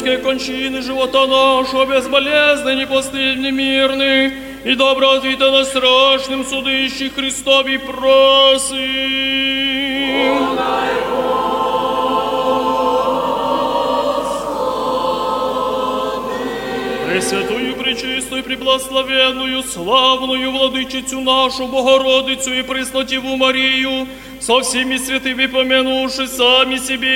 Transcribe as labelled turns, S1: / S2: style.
S1: мученические кончины живота нашего, безболезненный, непостыдный, мирный, и добро ответа на страшным судыщий Христове просим. Пресвятую, пречистую, преблагословенную, славную Владычицу нашу, Богородицу и Преснотеву Марию, со всеми святыми помянувши сами себе